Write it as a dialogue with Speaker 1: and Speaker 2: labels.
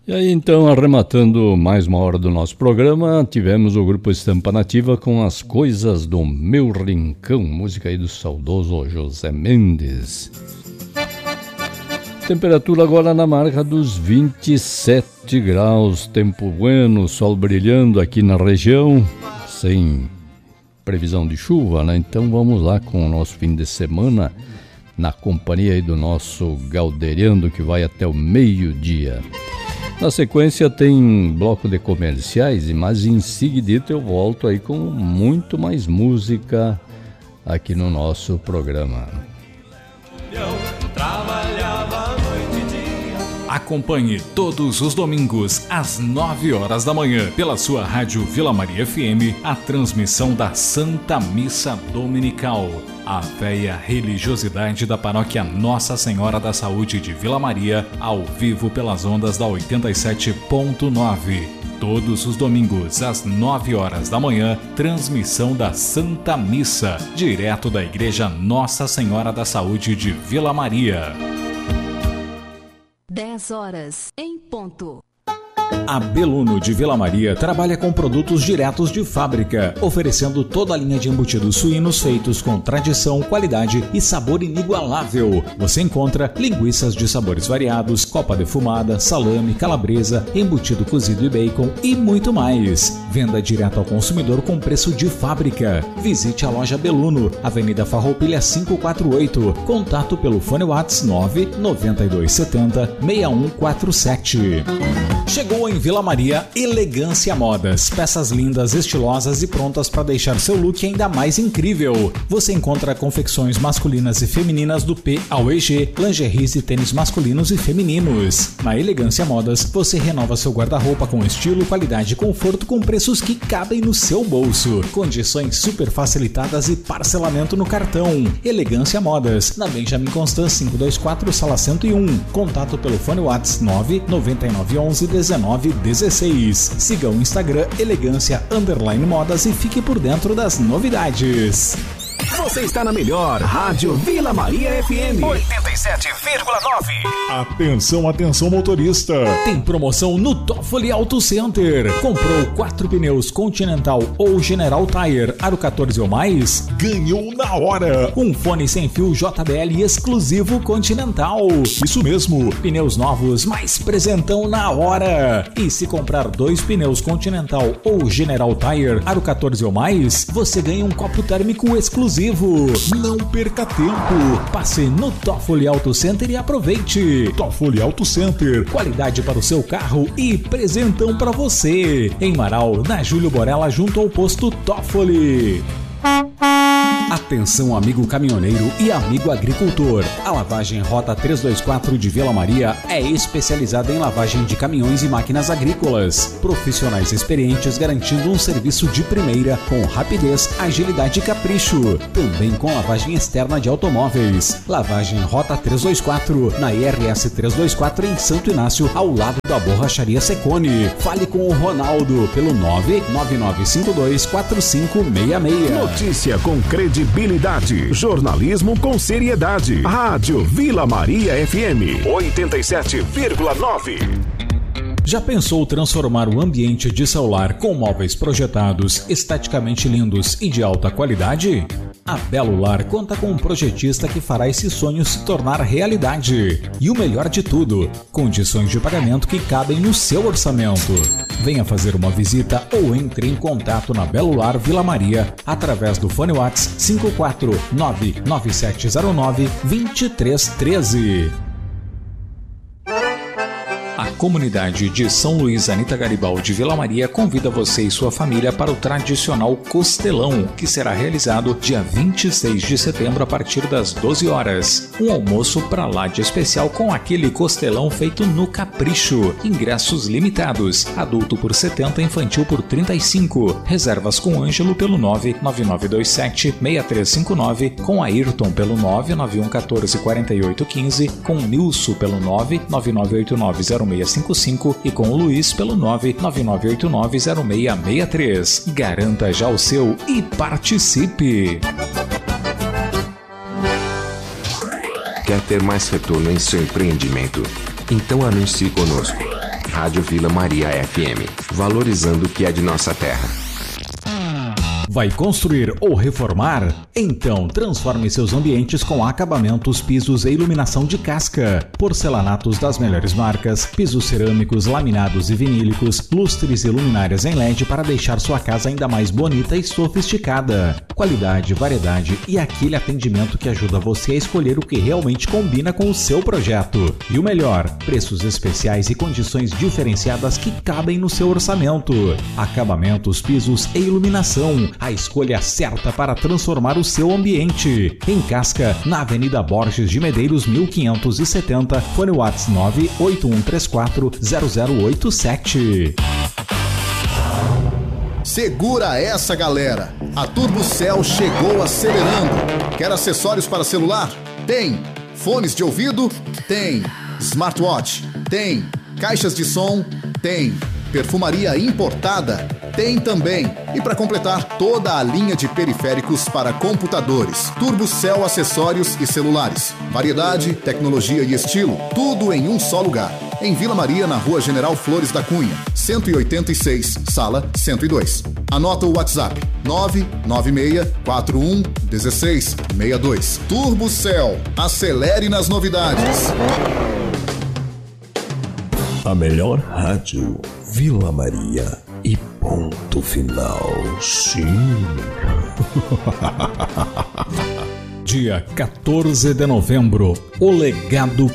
Speaker 1: E aí então, arrematando mais uma hora do nosso programa, tivemos o grupo Estampa Nativa com As Coisas do Meu Rincão, música aí do saudoso José Mendes. Temperatura agora na marca dos 27 graus, tempo bueno, sol brilhando aqui na região, sem previsão de chuva, né? Então vamos lá com o nosso fim de semana, na companhia aí do nosso Galdeirando, que vai até o meio-dia. Na sequência tem bloco de comerciais, mas em seguida eu volto aí com muito mais música aqui no nosso programa.
Speaker 2: Acompanhe todos os domingos às 9 horas da manhã pela sua rádio Vila Maria FM a transmissão da Santa Missa Dominical. A véia religiosidade da paróquia Nossa Senhora da Saúde de Vila Maria, ao vivo pelas ondas da 87.9. Todos os domingos, às 9 horas da manhã, transmissão da Santa Missa, direto da Igreja Nossa Senhora da Saúde de Vila Maria.
Speaker 3: 10 horas, em ponto.
Speaker 2: A Beluno de Vila Maria trabalha com produtos diretos de fábrica, oferecendo toda a linha de embutidos suínos feitos com tradição, qualidade e sabor inigualável. Você encontra linguiças de sabores variados, copa defumada, salame, calabresa, embutido cozido e bacon e muito mais. Venda direto ao consumidor com preço de fábrica. Visite a loja Beluno, Avenida Farroupilha 548. Contato pelo fone WhatsApp 99270 6147. Chegou em Vila Maria Elegância Modas, peças lindas, estilosas e prontas para deixar seu look ainda mais incrível. Você encontra confecções masculinas e femininas do P ao EG, lingeries e tênis masculinos e femininos. Na Elegância Modas, você renova seu guarda-roupa com estilo, qualidade e conforto com preços que cabem no seu bolso. Condições super facilitadas e parcelamento no cartão. Elegância Modas, na Benjamin Constant 524, sala 101. Contato pelo fone WhatsApp 99911 1916. Siga o Instagram elegância_modas e fique por dentro das novidades.
Speaker 4: Você está na melhor Rádio Vila Maria FM 87,9.
Speaker 5: Atenção, atenção motorista.
Speaker 2: Tem promoção no Toffoli Auto Center. Comprou 4 pneus Continental ou General Tire Aro 14 ou mais?
Speaker 5: Ganhou na hora.
Speaker 2: Um fone sem fio JBL exclusivo Continental.
Speaker 5: Isso mesmo.
Speaker 2: Pneus novos, mais presentão na hora. E se comprar 2 pneus Continental ou General Tire Aro 14 ou mais, você ganha um copo térmico exclusivo.
Speaker 5: Não perca tempo.
Speaker 2: Passe no Toffoli Auto Center e aproveite.
Speaker 5: Toffoli Auto Center.
Speaker 2: Qualidade para o seu carro e presentão para você. Em Marau, na Júlio Borella, junto ao posto Toffoli.
Speaker 4: Atenção, amigo caminhoneiro e amigo agricultor. A lavagem Rota 324 de Vila Maria é especializada em lavagem de caminhões e máquinas agrícolas. Profissionais experientes garantindo um serviço de primeira com rapidez, agilidade e capricho. Também com lavagem externa de automóveis. Lavagem Rota 324 na IRS 324 em Santo Inácio, ao lado da Borracharia Secone. Fale com o Ronaldo pelo 999524566.
Speaker 6: Notícia com credibilidade, jornalismo com seriedade. Rádio Vila Maria FM 87,9.
Speaker 2: Já pensou transformar o ambiente de celular com móveis projetados, esteticamente lindos e de alta qualidade? A Belo Lar conta com um projetista que fará esse sonho se tornar realidade. E o melhor de tudo, condições de pagamento que cabem no seu orçamento. Venha fazer uma visita ou entre em contato na Belo Lar Vila Maria através do fone WhatsApp 54997092313. A comunidade de São Luís Anita Garibaldi Vila Maria convida você e sua família para o tradicional Costelão, que será realizado dia 26 de setembro a partir das 12 horas. Um almoço pra lá de especial com aquele costelão feito no capricho. Ingressos limitados. Adulto por 70, infantil por 35. Reservas com Ângelo pelo 99927-6359, com Ayrton pelo 991144815, com Nilson pelo 999890655 e com o Luiz pelo 999890663. Garanta já o seu e participe!
Speaker 7: Quer ter mais retorno em seu empreendimento? Então anuncie conosco. Rádio Vila Maria FM, valorizando o que é de nossa terra.
Speaker 2: Vai construir ou reformar? Então transforme seus ambientes com acabamentos, pisos e iluminação de casca. Porcelanatos das melhores marcas, pisos cerâmicos, laminados e vinílicos, lustres e luminárias em LED para deixar sua casa ainda mais bonita e sofisticada. Qualidade, variedade e aquele atendimento que ajuda você a escolher o que realmente combina com o seu projeto. E o melhor, preços especiais e condições diferenciadas que cabem no seu orçamento. Acabamentos, pisos e iluminação. A escolha certa para transformar o seu ambiente. Em Casca, na Avenida Borges de Medeiros, 1570, fone WhatsApp 981340087.
Speaker 8: Segura essa, galera! A TurboCell chegou acelerando. Quer acessórios para celular? Tem. Fones de ouvido? Tem. Smartwatch? Tem. Caixas de som? Tem. Perfumaria importada? Tem também. E para completar, toda a linha de periféricos para computadores. TurboCell acessórios e celulares. Variedade, tecnologia e estilo, tudo em um só lugar. Em Vila Maria, na Rua General Flores da Cunha, 186, sala 102. Anota o WhatsApp: 996-41-1662. TurboCell. Acelere nas novidades.
Speaker 9: A melhor rádio, Vila Maria. E ponto final. Sim.
Speaker 2: Dia 14 de novembro, o legado